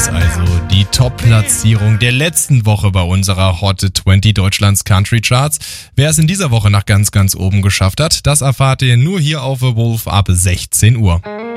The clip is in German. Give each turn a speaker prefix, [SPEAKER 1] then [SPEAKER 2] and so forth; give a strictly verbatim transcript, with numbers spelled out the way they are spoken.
[SPEAKER 1] also die Top-Platzierung der letzten Woche bei unserer Hot zwanzig Deutschlands Country Charts. Wer es in dieser Woche nach ganz, ganz oben geschafft hat, das erfahrt ihr nur hier auf The Wolf ab sechzehn Uhr.